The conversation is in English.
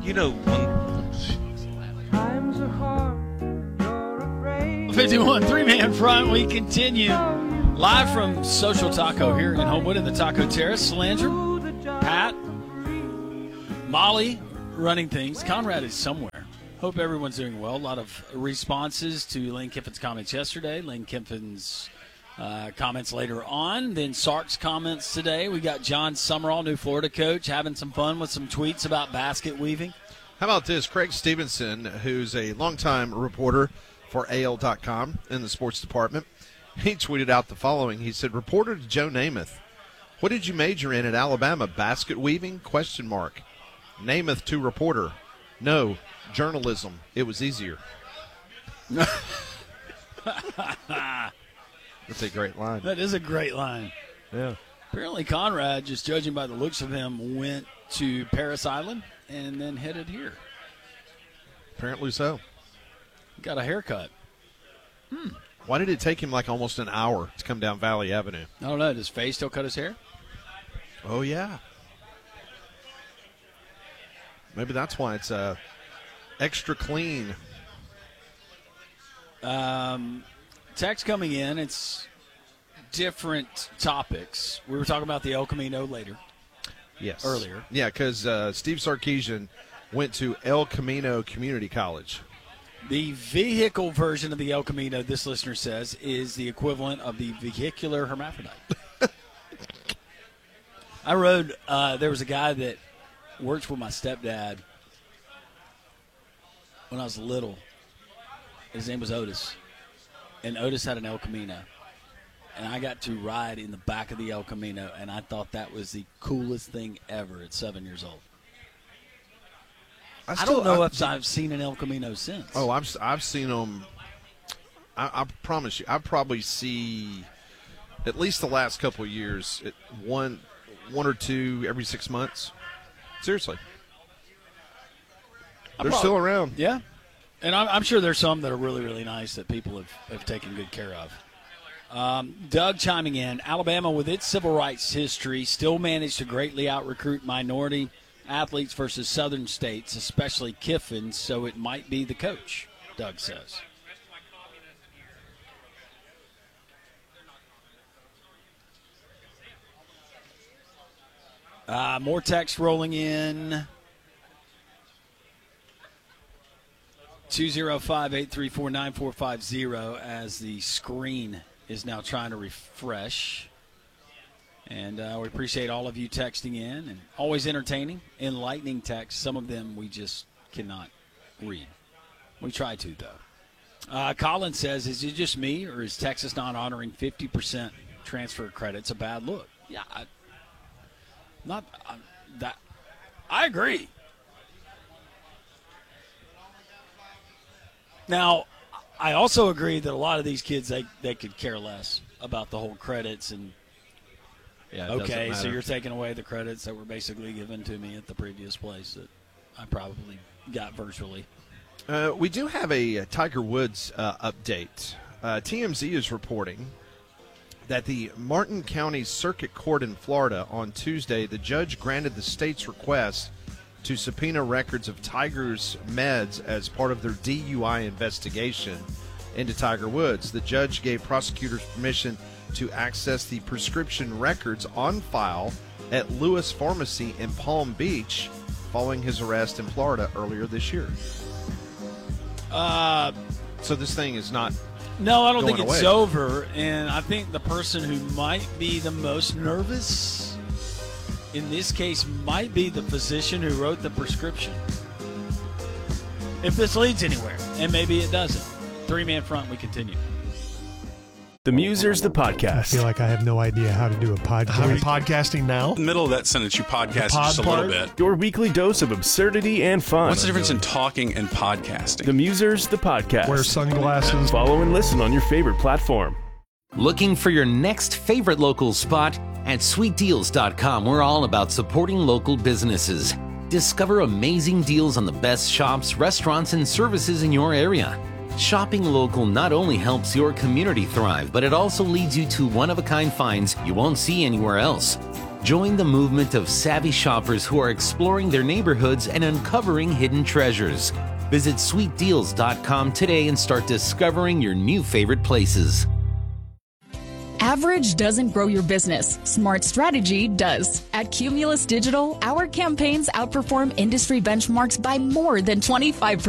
Times are hard, you're afraid. 51 three-man front. We continue live from Social Taco here in Homewood in the Taco Terrace. Landrum, Pat, Molly running things. Conrad is somewhere. Hope everyone's doing well. A lot of responses to Lane Kiffin's comments yesterday. Lane Kiffin's comments later on. Then Sark's comments today. We got John Summerall, new Florida coach, having some fun with some tweets about basket weaving. How about this? Craig Stevenson, who's a longtime reporter for AL.com in the sports department, he tweeted out the following. He said, reporter to Joe Namath, what did you major in at Alabama? Basket weaving? ? Namath to reporter, no, journalism. It was easier. That's a great line. That is a great line. Yeah. Apparently Conrad, just judging by the looks of him, went to Paris Island and then headed here. Apparently so. Got a haircut. Why did it take him like almost an hour to come down Valley Avenue? I don't know. Does Faye still cut his hair? Oh, yeah. Maybe that's why it's extra clean. Text coming in. It's different topics. We were talking about the El Camino earlier. Yeah, because Steve Sarkisian went to El Camino Community College. The vehicle version of the El Camino, this listener says, is the equivalent of the vehicular hermaphrodite. I rode, there was a guy that worked with my stepdad when I was little. His name was Otis. And Otis had an El Camino. And I got to ride in the back of the El Camino, and I thought that was the coolest thing ever at 7 years old. I don't know if I've seen an El Camino since. Oh, I've seen them. I promise you, I probably see at least the last couple of years, one or two every 6 months. Seriously. They're still around. Yeah. And I'm sure there's some that are really, really nice that people have taken good care of. Doug chiming in, Alabama, with its civil rights history, still managed to greatly out-recruit minority athletes versus southern states, especially Kiffin, so it might be the coach, Doug says. More text rolling in. 205-834-9450 as the screen is now trying to refresh. And we appreciate all of you texting in, and always entertaining, enlightening texts. Some of them we just cannot read. We try to, though. Colin says, is it just me, or is Texas not honoring 50% transfer credits a bad look? Yeah, I agree. Now, I also agree that a lot of these kids, they could care less about the whole credits and okay, so you're taking away the credits that were basically given to me at the previous place that I probably got virtually. We do have a Tiger Woods update. TMZ is reporting that the Martin County Circuit Court in Florida on Tuesday, the judge granted the state's request to subpoena records of Tiger's meds as part of their DUI investigation into Tiger Woods. The judge gave prosecutors permission to access the prescription records on file at Lewis Pharmacy in Palm Beach following his arrest in Florida earlier this year. So this thing is not No, I don't think it's away. over, and I think the person who might be the most nervous in this case might be the physician who wrote the prescription. If this leads anywhere, and maybe it doesn't. Three-man front, we continue. The Musers, the podcast. I feel like I have no idea how to do a podcast. I'm podcasting now. In the middle of that sentence, you podcast just a little bit. Your weekly dose of absurdity and fun. What's the difference in talking and podcasting? The Musers, the podcast. Wear sunglasses. Follow and listen on your favorite platform. Looking for your next favorite local spot? At SweetDeals.com, we're all about supporting local businesses. Discover amazing deals on the best shops, restaurants, and services in your area. Shopping local not only helps your community thrive, but it also leads you to one-of-a-kind finds you won't see anywhere else. Join the movement of savvy shoppers who are exploring their neighborhoods and uncovering hidden treasures. Visit sweetdeals.com today and start discovering your new favorite places. Average doesn't grow your business. Smart strategy does. At Cumulus Digital, our campaigns outperform industry benchmarks by more than 25%.